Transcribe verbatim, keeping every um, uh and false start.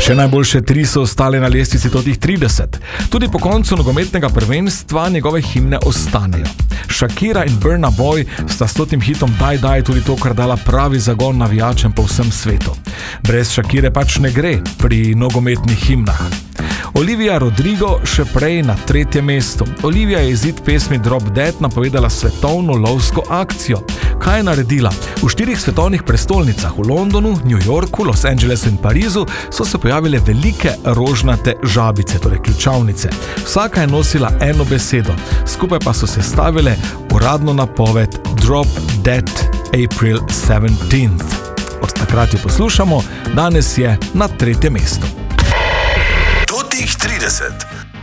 Še najboljše tri so ostale na lestvici totih trideset. Tudi po koncu nogometnega prvenstva njegove himne ostanejo. Shakira in Burna Boy sta s totim hitom Die Die tudi tokrat dala pravi zagon navijačem po vsem svetu. Brez Shakire pač ne gre pri nogometnih himnah. Olivia Rodrigo še prej na tretjem mestu. Olivia je izid pesmi Drop Dead napovedala svetovno lovsko akcijo. Kaj je naredila? V štirih svetovnih prestolnicah, v Londonu, New Yorku, Los Angelesu in Parizu, so se pojavile velike rožnate žabice, torej ključavnice. Vsaka je nosila eno besedo, skupaj pa so se stavile uradno napoved Drop Dead April seventeenth. Od takrat jo poslušamo, danes je na tretjem mestu. Totih trideset.